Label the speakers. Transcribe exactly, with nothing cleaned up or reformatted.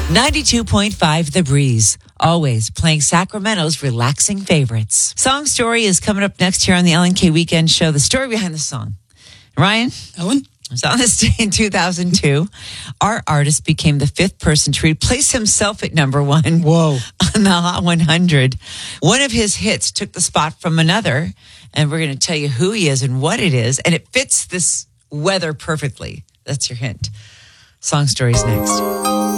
Speaker 1: ninety-two point five The Breeze, always playing Sacramento's relaxing favorites. Song Story is coming up next here on the Ellen K Weekend Show. The story behind the song. Ryan?
Speaker 2: Ellen?
Speaker 1: So on this day in two thousand two, our artist became the fifth person to replace himself at number one.
Speaker 2: Whoa.
Speaker 1: On the Hot one hundred. One of his hits took the spot from another, and we're going to tell you who he is and what it is, and it fits this weather perfectly. That's your hint. Song Story's next.